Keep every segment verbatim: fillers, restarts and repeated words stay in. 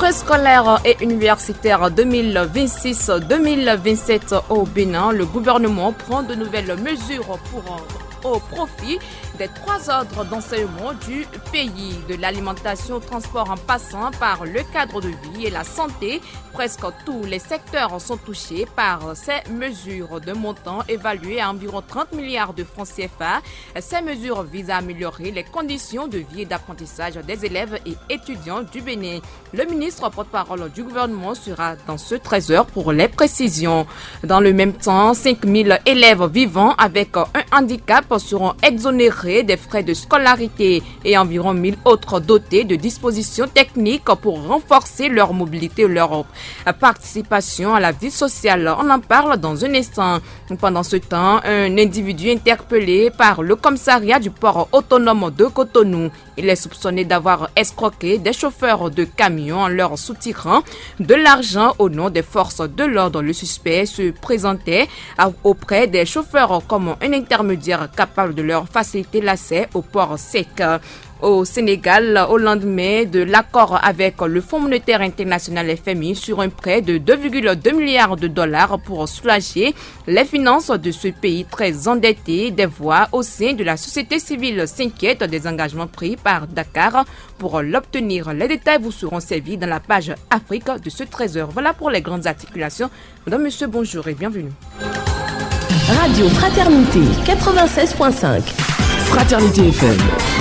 Rentrée scolaire et universitaire deux mille vingt-six deux mille vingt-sept au Bénin, le gouvernement prend de nouvelles mesures pour au profit des trois ordres d'enseignement du pays, de l'alimentation au transport en passant par le cadre de vie et la santé. Presque tous les secteurs sont touchés par ces mesures de montant évalué à environ trente milliards de francs C F A. Ces mesures visent à améliorer les conditions de vie et d'apprentissage des élèves et étudiants du Bénin. Le ministre porte-parole du gouvernement sera dans ce treize heures pour les précisions. Dans le même temps, cinq mille élèves vivant avec un handicap seront exonérés des frais de scolarité et environ mille autres dotés de dispositions techniques pour renforcer leur mobilité et leur participation à la vie sociale. On en parle dans un instant. Pendant ce temps, un individu interpellé par le commissariat du port autonome de Cotonou. Il est soupçonné d'avoir escroqué des chauffeurs de camions en leur soutirant de l'argent au nom des forces de l'ordre. Le suspect se présentait auprès des chauffeurs comme un intermédiaire capable de leur faciliter l'accès au port sec. Au Sénégal, au lendemain de l'accord avec le Fonds monétaire international F M I sur un prêt de deux virgule deux milliards de dollars pour soulager les finances de ce pays très endetté, des voix au sein de la société civile s'inquiètent des engagements pris par Dakar pour l'obtenir. Les détails vous seront servis dans la page Afrique de ce treize heures. Voilà pour les grandes articulations. Madame, monsieur, bonjour et bienvenue. Radio Fraternité quatre-vingt-seize point cinq. Fraternité F M.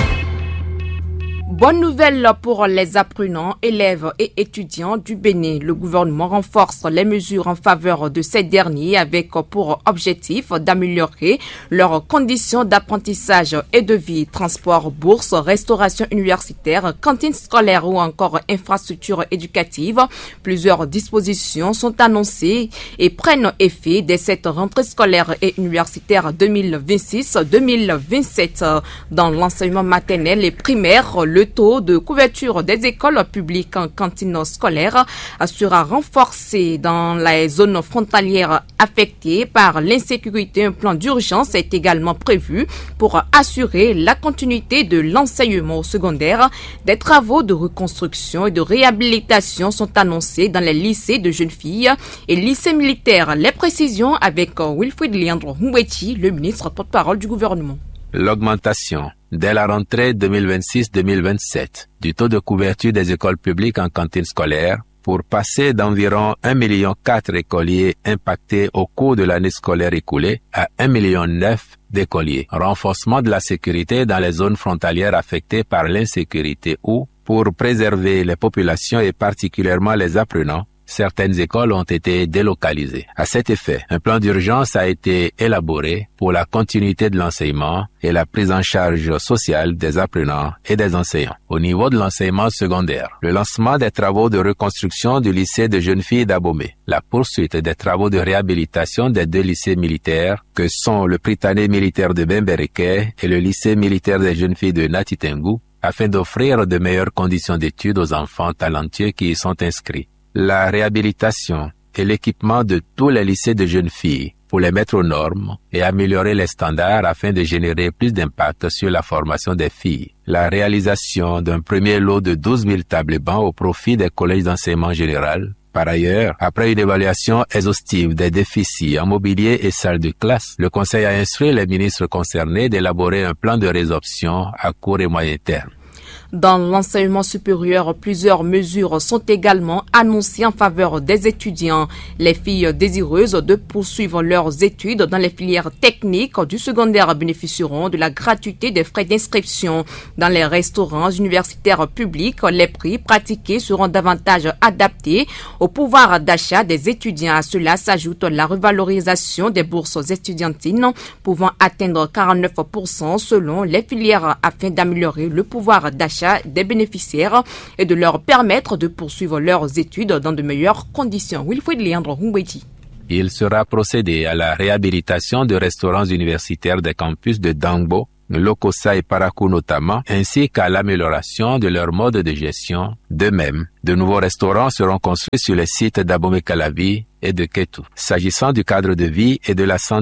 Bonne nouvelle pour les apprenants, élèves et étudiants du Bénin. Le gouvernement renforce les mesures en faveur de ces derniers avec pour objectif d'améliorer leurs conditions d'apprentissage et de vie, transport, bourse, restauration universitaire, cantine scolaire ou encore infrastructures éducatives. Plusieurs dispositions sont annoncées et prennent effet dès cette rentrée scolaire et universitaire deux mille vingt-six deux mille vingt-sept. Dans l'enseignement maternel et primaire, le taux de couverture des écoles publiques en cantine scolaire sera renforcé dans les zones frontalières affectées par l'insécurité. Un plan d'urgence est également prévu pour assurer la continuité de l'enseignement au secondaire. Des travaux de reconstruction et de réhabilitation sont annoncés dans les lycées de jeunes filles et lycées militaires. Les précisions avec Wilfried Leandro Humwechi, le ministre porte-parole du gouvernement. L'augmentation dès la rentrée deux mille vingt-six deux mille vingt-sept du taux de couverture des écoles publiques en cantine scolaire pour passer d'environ un million quatre écoliers impactés au cours de l'année scolaire écoulée à un million neuf d'écoliers. Renforcement de la sécurité dans les zones frontalières affectées par l'insécurité ou pour préserver les populations et particulièrement les apprenants. Certaines écoles ont été délocalisées. À cet effet, un plan d'urgence a été élaboré pour la continuité de l'enseignement et la prise en charge sociale des apprenants et des enseignants. Au niveau de l'enseignement secondaire, le lancement des travaux de reconstruction du lycée de jeunes filles d'Abomey, la poursuite des travaux de réhabilitation des deux lycées militaires que sont le Prytanée militaire de Bembereke et le lycée militaire des jeunes filles de Natitengu, afin d'offrir de meilleures conditions d'études aux enfants talentueux qui y sont inscrits. La réhabilitation et l'équipement de tous les lycées de jeunes filles pour les mettre aux normes et améliorer les standards afin de générer plus d'impact sur la formation des filles. La réalisation d'un premier lot de douze mille tables et bancs au profit des collèges d'enseignement général. Par ailleurs, après une évaluation exhaustive des déficits en mobilier et salles de classe, le Conseil a instruit les ministres concernés d'élaborer un plan de résorption à court et moyen terme. Dans l'enseignement supérieur, plusieurs mesures sont également annoncées en faveur des étudiants. Les filles désireuses de poursuivre leurs études dans les filières techniques du secondaire bénéficieront de la gratuité des frais d'inscription. Dans les restaurants universitaires publics, les prix pratiqués seront davantage adaptés au pouvoir d'achat des étudiants. À cela s'ajoute la revalorisation des bourses étudiantines pouvant atteindre quarante-neuf pour cent selon les filières afin d'améliorer le pouvoir d'achat des bénéficiaires et de leur permettre de poursuivre leurs études dans de meilleures conditions. Wilfried Leandro Humwechi. Il sera procédé à la réhabilitation de restaurants universitaires des campus de Dangbo, Lokossa et Parakou notamment, ainsi qu'à l'amélioration de leur mode de gestion. De même, de nouveaux restaurants seront construits sur les sites d'Abomey-Calavi et de Kétou. S'agissant du cadre de vie et de la santé,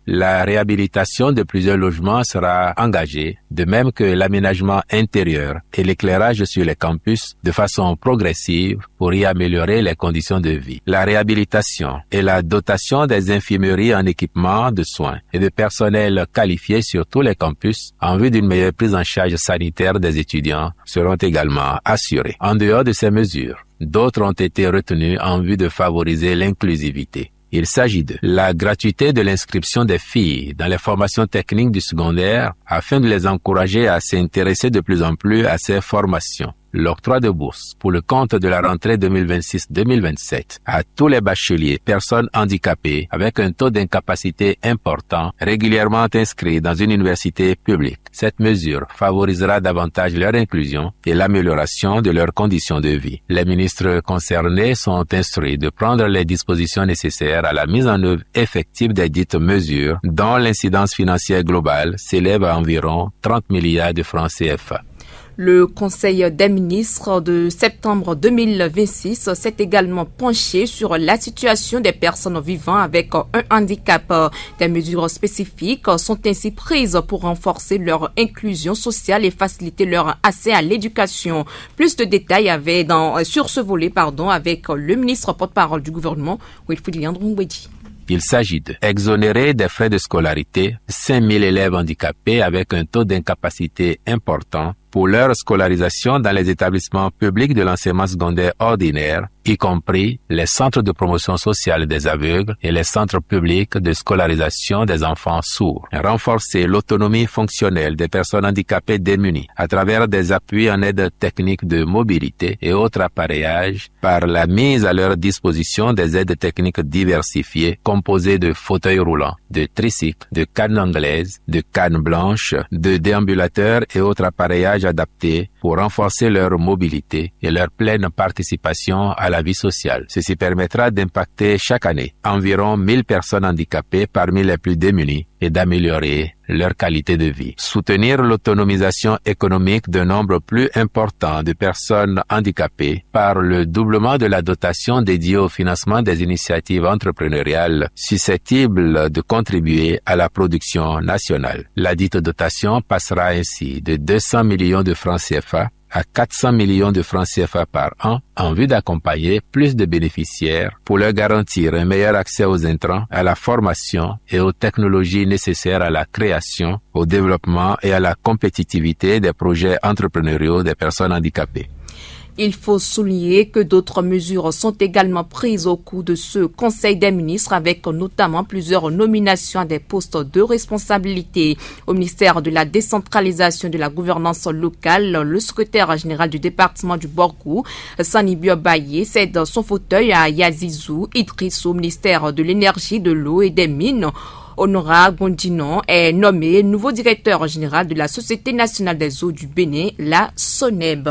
La réhabilitation de plusieurs logements sera engagée, de même que l'aménagement intérieur et l'éclairage sur les campus de façon progressive pour y améliorer les conditions de vie. La réhabilitation et la dotation des infirmeries en équipement de soins et de personnel qualifié sur tous les campus en vue d'une meilleure prise en charge sanitaire des étudiants seront également assurées. En dehors de ces mesures, d'autres ont été retenues en vue de favoriser l'inclusivité. Il s'agit de la gratuité de l'inscription des filles dans les formations techniques du secondaire afin de les encourager à s'intéresser de plus en plus à ces formations. L'octroi de bourse pour le compte de la rentrée deux mille vingt-six deux mille vingt-sept à tous les bacheliers personnes handicapées avec un taux d'incapacité important régulièrement inscrits dans une université publique. Cette mesure favorisera davantage leur inclusion et l'amélioration de leurs conditions de vie. Les ministres concernés sont instruits de prendre les dispositions nécessaires à la mise en œuvre effective des dites mesures dont l'incidence financière globale s'élève à environ trente milliards de francs C F A. Le Conseil des ministres de septembre deux mille vingt-six s'est également penché sur la situation des personnes vivant avec un handicap. Des mesures spécifiques sont ainsi prises pour renforcer leur inclusion sociale et faciliter leur accès à l'éducation. Plus de détails avaient dans, sur ce volet pardon, avec le ministre porte-parole du gouvernement, Wilfried Liandrou-Ngwedi. Il s'agit d'exonérer des frais de scolarité cinq mille élèves handicapés avec un taux d'incapacité important pour leur scolarisation dans les établissements publics de l'enseignement secondaire ordinaire, y compris les centres de promotion sociale des aveugles et les centres publics de scolarisation des enfants sourds. Renforcer l'autonomie fonctionnelle des personnes handicapées démunies à travers des appuis en aide technique de mobilité et autres appareillages par la mise à leur disposition des aides techniques diversifiées composées de fauteuils roulants, de tricycles, de cannes anglaises, de cannes blanches, de déambulateurs et autres appareillages adaptés pour renforcer leur mobilité et leur pleine participation à la vie sociale. Ceci permettra d'impacter chaque année environ mille personnes handicapées parmi les plus démunies et d'améliorer leur qualité de vie. Soutenir l'autonomisation économique d'un nombre plus important de personnes handicapées par le doublement de la dotation dédiée au financement des initiatives entrepreneuriales susceptibles de contribuer à la production nationale. La dite dotation passera ainsi de deux cents millions de francs C F A à quatre cents millions de francs C F A par an en vue d'accompagner plus de bénéficiaires pour leur garantir un meilleur accès aux intrants, à la formation et aux technologies nécessaires à la création, au développement et à la compétitivité des projets entrepreneuriaux des personnes handicapées. Il faut souligner que d'autres mesures sont également prises au cours de ce Conseil des ministres avec notamment plusieurs nominations à des postes de responsabilité. Au ministère de la décentralisation de la gouvernance locale, le secrétaire général du département du Borgou, Sani Biobaye, cède son fauteuil à Yazizou Idriss au ministère de l'énergie, de l'eau et des mines. Honora Gondinon est nommé nouveau directeur général de la Société nationale des eaux du Bénin, la SONEB.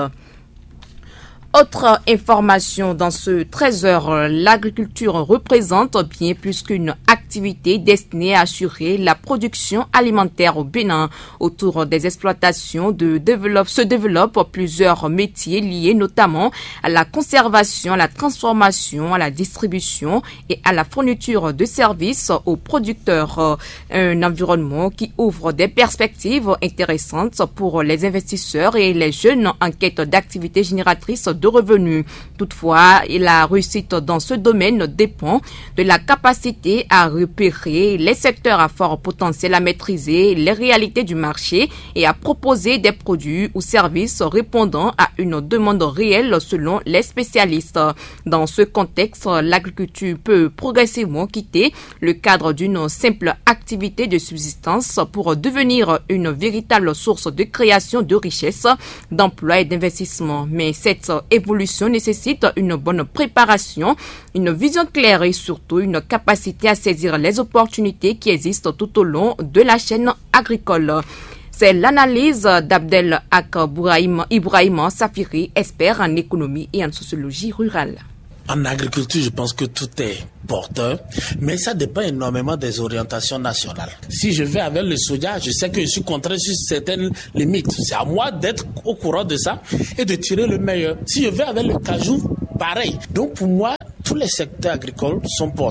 Autre information dans ce treize heures, l'agriculture représente bien plus qu'une activité destinée à assurer la production alimentaire au Bénin. Autour des exploitations de développe, se développent plusieurs métiers liés notamment à la conservation, à la transformation, à la distribution et à la fourniture de services aux producteurs. Un environnement qui ouvre des perspectives intéressantes pour les investisseurs et les jeunes en quête d'activités génératrices de revenus. Toutefois, la réussite dans ce domaine dépend de la capacité à repérer les secteurs à fort potentiel, à maîtriser les réalités du marché et à proposer des produits ou services répondant à une demande réelle selon les spécialistes. Dans ce contexte, l'agriculture peut progressivement quitter le cadre d'une simple activité de subsistance pour devenir une véritable source de création de richesses, d'emplois et d'investissements. Mais cette évolution nécessite une bonne préparation, une vision claire et surtout une capacité à saisir les opportunités qui existent tout au long de la chaîne agricole. C'est l'analyse d'Abdel Ak Ibrahim Safiri, expert en économie et en sociologie rurale. En agriculture, je pense que tout est porteur, mais ça dépend énormément des orientations nationales. Si je vais avec le soja, je sais que je suis contraint sur certaines limites. C'est à moi d'être au courant de ça et de tirer le meilleur. Si je vais avec le cajou, pareil. Donc pour moi, tous les secteurs agricoles sont porteurs,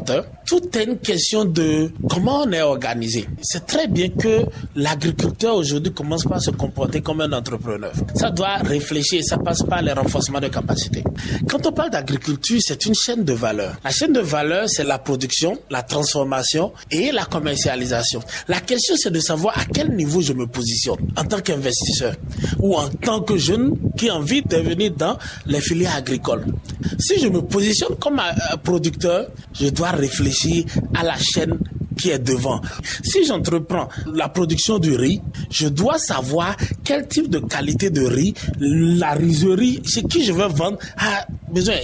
tout est une question de comment on est organisé. C'est très bien que l'agriculteur aujourd'hui commence par se comporter comme un entrepreneur. Ça doit réfléchir, ça passe par le renforcement de capacités. Quand on parle d'agriculture, c'est une chaîne de valeur. La chaîne de valeur, c'est la production, la transformation et la commercialisation. La question, c'est de savoir à quel niveau je me positionne en tant qu'investisseur ou en tant que jeune qui a envie de venir dans les filières agricoles. Si je me positionne comme un producteur, je dois réfléchir à la chaîne qui est devant. Si j'entreprends la production du riz, je dois savoir quel type de qualité de riz la rizerie chez qui je veux vendre a besoin.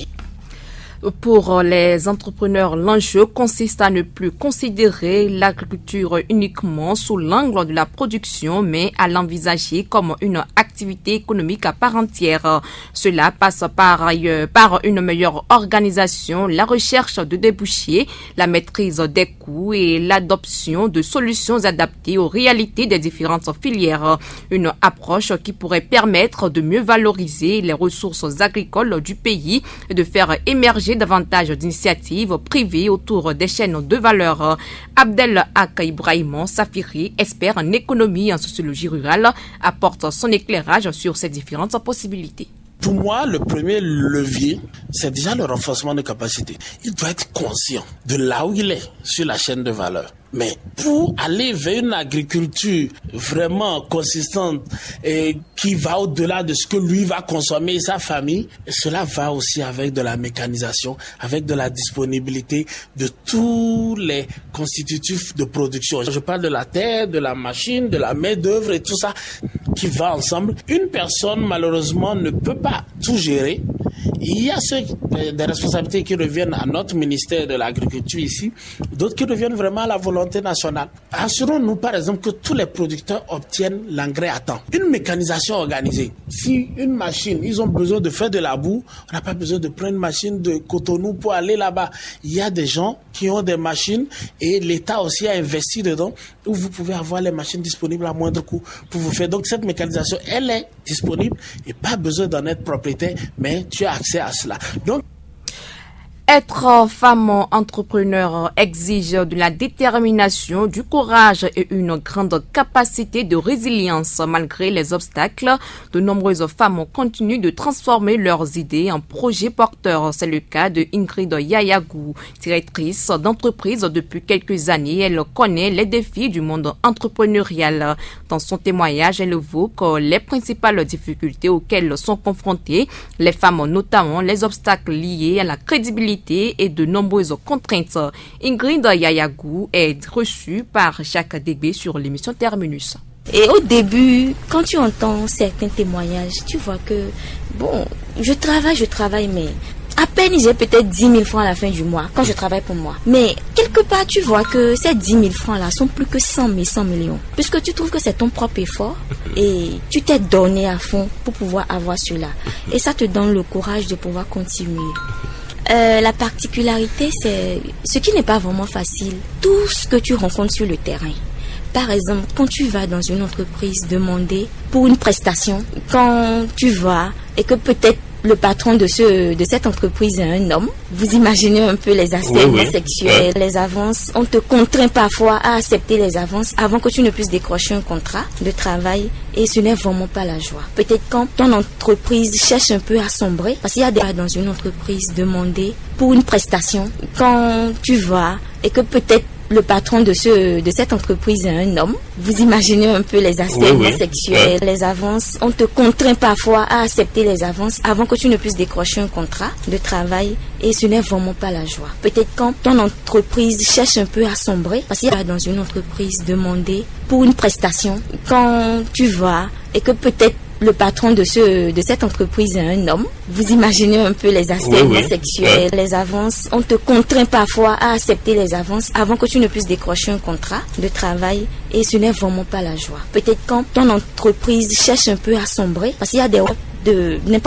Pour les entrepreneurs, l'enjeu consiste à ne plus considérer l'agriculture uniquement sous l'angle de la production, mais à l'envisager comme une activité économique à part entière. Cela passe par, ailleurs, par une meilleure organisation, la recherche de débouchés, la maîtrise des coûts et l'adoption de solutions adaptées aux réalités des différentes filières. Une approche qui pourrait permettre de mieux valoriser les ressources agricoles du pays et de faire émerger davantage d'initiatives privées autour des chaînes de valeur. Abdel Ak Ibrahim Safiri, expert en économie et en sociologie rurale, apporte son éclairage sur ces différentes possibilités. Pour moi, le premier levier, c'est déjà le renforcement de capacité. Il doit être conscient de là où il est sur la chaîne de valeur. Mais pour aller vers une agriculture vraiment consistante et qui va au-delà de ce que lui va consommer et sa famille, cela va aussi avec de la mécanisation, avec de la disponibilité de tous les constitutifs de production. Je parle de la terre, de la machine, de la main-d'œuvre et tout ça qui va ensemble. Une personne, malheureusement, ne peut pas tout gérer. Il y a ceux, des responsabilités qui reviennent à notre ministère de l'Agriculture ici, d'autres qui reviennent vraiment à la volonté nationale. Assurons-nous par exemple que tous les producteurs obtiennent l'engrais à temps. Une mécanisation organisée. Si une machine, ils ont besoin de faire de la boue, on n'a pas besoin de prendre une machine de Cotonou pour aller là-bas. Il y a des gens qui ont des machines et l'État aussi a investi dedans où vous pouvez avoir les machines disponibles à moindre coût pour vous faire. Donc cette mécanisation, elle est disponible et pas besoin d'en être propriétaire, mais tu as accès à cela. Donc, être femme entrepreneur exige de la détermination, du courage et une grande capacité de résilience. Malgré les obstacles, de nombreuses femmes continuent de transformer leurs idées en projets porteurs. C'est le cas de Ingrid Yayagou, directrice d'entreprise depuis quelques années. Elle connaît les défis du monde entrepreneurial. Dans son témoignage, elle évoque les principales difficultés auxquelles sont confrontées les femmes, notamment les obstacles liés à la crédibilité et de nombreuses contraintes. Ingrid Yayagou est reçue par Jacques Débé sur l'émission Terminus. Et au début, quand tu entends certains témoignages, tu vois que, bon, je travaille, je travaille, mais à peine j'ai peut-être dix mille francs à la fin du mois, quand je travaille pour moi. Mais quelque part, tu vois que ces dix mille francs-là sont plus que cent mille, cent millions. Puisque tu trouves que c'est ton propre effort et tu t'es donné à fond pour pouvoir avoir cela. Et ça te donne le courage de pouvoir continuer. Euh, la particularité, c'est ce qui n'est pas vraiment facile. Tout ce que tu rencontres sur le terrain. Par exemple, quand tu vas dans une entreprise demander pour une prestation, quand tu vas et que peut-être le patron de ce de cette entreprise est un homme, vous imaginez un peu les harcèlements oui, oui. sexuels, les avances. On te contraint parfois à accepter les avances avant que tu ne puisses décrocher un contrat de travail et ce n'est vraiment pas la joie. Peut-être quand ton entreprise cherche un peu à sombrer, parce qu'il y a des dans une entreprise demander pour une prestation, quand tu vas et que peut-être le patron de ce de cette entreprise est un homme, vous imaginez un peu les harcèlements oui, oui. sexuels, oui. les avances. On te contraint parfois à accepter les avances avant que tu ne puisses décrocher un contrat de travail et ce n'est vraiment pas la joie. Peut-être quand ton entreprise cherche un peu à sombrer, parce qu'il y a dans une entreprise demander pour une prestation, quand tu vas et que peut-être le patron de ce de cette entreprise est un homme, vous imaginez un peu les harcèlements oui, oui. sexuels, oui. les avances. On te contraint parfois à accepter les avances avant que tu ne puisses décrocher un contrat de travail et ce n'est vraiment pas la joie. Peut-être quand ton entreprise cherche un peu à sombrer, parce qu'il y a des de